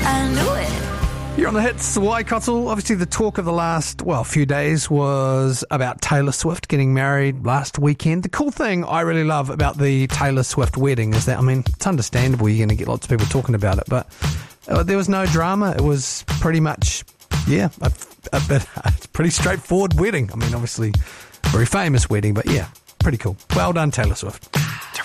I knew it. You're on the hits, Waikato. Obviously, the talk of the last, few days was about Taylor Swift getting married last weekend. The cool thing I really love about the Taylor Swift wedding is that, it's understandable you're going to get lots of people talking about it, but there was no drama. It was pretty much, a pretty straightforward wedding. Obviously, very famous wedding, but pretty cool. Well done, Taylor Swift.